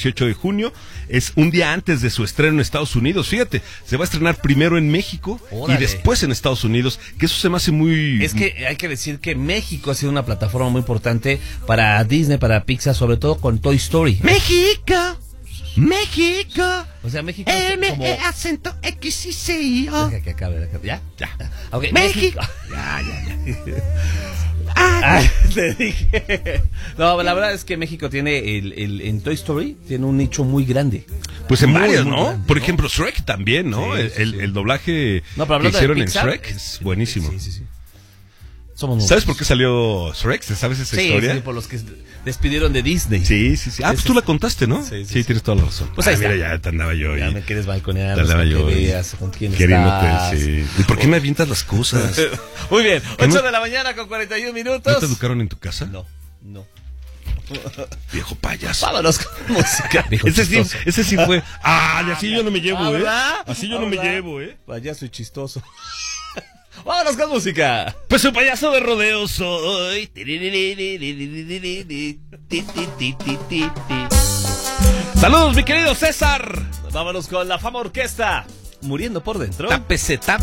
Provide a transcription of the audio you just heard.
18 de junio. Es un día antes de su estreno en Estados Unidos. Fíjate, se va a estrenar primero en México y después en Estados Unidos, que eso se me hace muy... Es que hay que decir que México ha sido una plataforma muy importante para Disney, para Pixar, sobre todo con Toy Story. ¡México! ¡México! O sea, México es como... acento X y C O. Deja que acabe. ¿Ya? Ya. Okay, México. Ya. Te dije. No, la verdad es que México tiene en Toy Story tiene un nicho muy grande. Pues en Muy, varias, muy ¿no? grande, Por ¿no? ejemplo, Shrek también, ¿no? Sí, El doblaje No, pero que hablando hicieron de en Pixar, Shrek es buenísimo. Sí. Somos ¿Sabes por qué salió Shrek? ¿Sabes esa historia? Sí, por los que despidieron de Disney. Sí. Ah, pues tú la contaste, ¿no? Sí, tienes toda la razón. Pues ahí está. Mira, ya te andaba yo. Ya me quieres balconear, te andaba yo. con quién Queriéndote, estás. sí. ¿Y por qué me avientas las cosas? Muy bien, ¿Qué 8 no- de la mañana con 41 minutos. ¿No te educaron en tu casa? No. Viejo payaso. Vámonos con música. Viejo chistoso. Ese sí fue. Y así yo no me llevo, ¿Verdad? Así yo no me llevo, Payaso y chistoso. Vámonos con música. Pues un payaso de rodeo soy. Saludos, mi querido César. Vámonos con la Fama Orquesta. Muriendo por dentro. Tápese.